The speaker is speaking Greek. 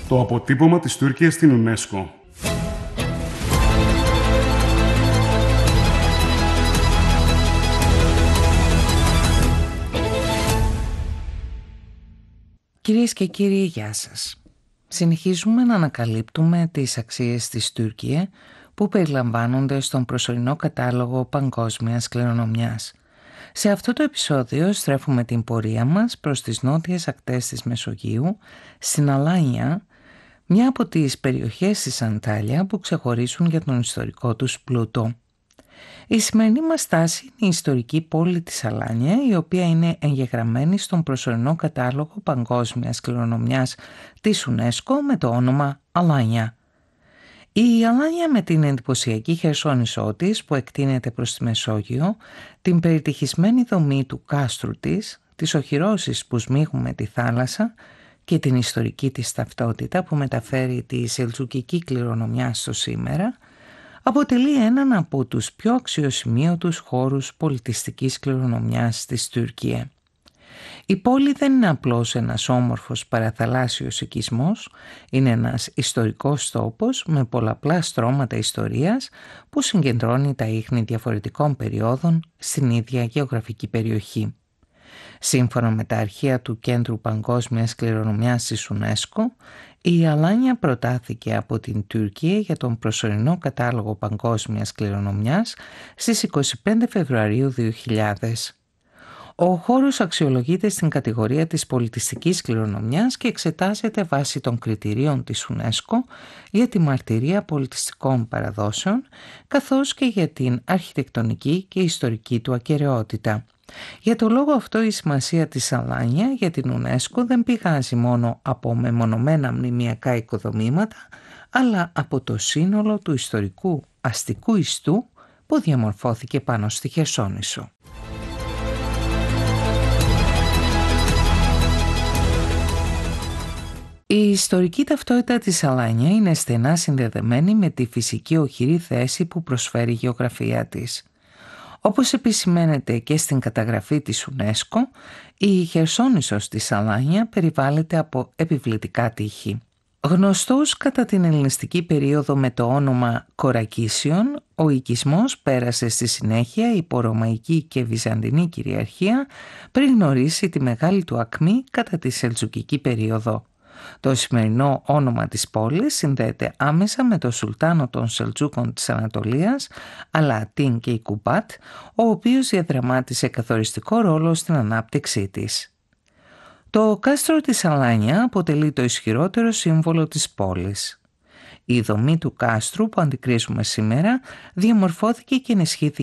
Το αποτύπωμα της Τουρκίας στην UNESCO. Κυρίες και κύριοι, γεια σας. Συνεχίζουμε να ανακαλύπτουμε τις αξίες της Τουρκία που περιλαμβάνονται στον προσωρινό κατάλογο παγκόσμιας κληρονομιάς. Σε αυτό το επεισόδιο στρέφουμε την πορεία μας προς τις νότιες ακτές της Μεσογείου, στην Αλάνια, μια από τις περιοχές της Αντάλια που ξεχωρίζουν για τον ιστορικό τους πλούτο. Η σημερινή μας στάση είναι η ιστορική πόλη της Αλάνια, η οποία είναι εγγεγραμμένη στον προσωρινό κατάλογο παγκόσμιας κληρονομιάς της UNESCO με το όνομα Αλάνια. Η Αλάνια, με την εντυπωσιακή χερσόνησό της που εκτείνεται προς τη Μεσόγειο, την περιτυχισμένη δομή του κάστρου της, τις οχυρώσεις που σμίγουν τη θάλασσα και την ιστορική της ταυτότητα που μεταφέρει τη σελτζουκική κληρονομιά στο σήμερα, αποτελεί έναν από τους πιο αξιοσημείωτους χώρους πολιτιστικής κληρονομιάς της Τουρκία. Η πόλη δεν είναι απλώς ένας όμορφος παραθαλάσσιος οικισμός, είναι ένας ιστορικός τόπος με πολλαπλά στρώματα ιστορίας που συγκεντρώνει τα ίχνη διαφορετικών περιόδων στην ίδια γεωγραφική περιοχή. Σύμφωνα με τα αρχεία του Κέντρου Παγκόσμιας Κληρονομιάς της UNESCO, η Αλάνια προτάθηκε από την Τουρκία για τον προσωρινό κατάλογο παγκόσμιας κληρονομιάς στις 25 Φεβρουαρίου 2000. Ο χώρος αξιολογείται στην κατηγορία της πολιτιστικής κληρονομιάς και εξετάζεται βάσει των κριτηρίων της UNESCO για τη μαρτυρία πολιτιστικών παραδόσεων, καθώς και για την αρχιτεκτονική και ιστορική του ακεραιότητα. Για το λόγο αυτό η σημασία της Αλάνια για την UNESCO δεν πηγάζει μόνο από μεμονωμένα μνημειακά οικοδομήματα, αλλά από το σύνολο του ιστορικού αστικού ιστού που διαμορφώθηκε πάνω στη Χερσόνησο. Η ιστορική ταυτότητα της Αλάνια είναι στενά συνδεδεμένη με τη φυσική οχυρή θέση που προσφέρει η γεωγραφία της. Όπως επισημαίνεται και στην καταγραφή της UNESCO, η Χερσόνησος της Αλάνια περιβάλλεται από επιβλητικά τείχη. Γνωστός κατά την ελληνιστική περίοδο με το όνομα Κορακίσιον, ο οικισμός πέρασε στη συνέχεια υπό Ρωμαϊκή και Βυζαντινή κυριαρχία πριν γνωρίσει τη μεγάλη του ακμή κατά τη Σελτζουκική περίοδο. Το σημερινό όνομα της πόλης συνδέεται άμεσα με τον Σουλτάνο των Σελτζούκων της Ανατολίας, Αλαατίν και Κουμπάτ, ο οποίος διαδραμάτισε καθοριστικό ρόλο στην ανάπτυξή της. Το κάστρο της Αλάνια αποτελεί το ισχυρότερο σύμβολο της πόλης. Η δομή του κάστρου που αντικρίζουμε σήμερα διαμορφώθηκε και ενισχύθηκε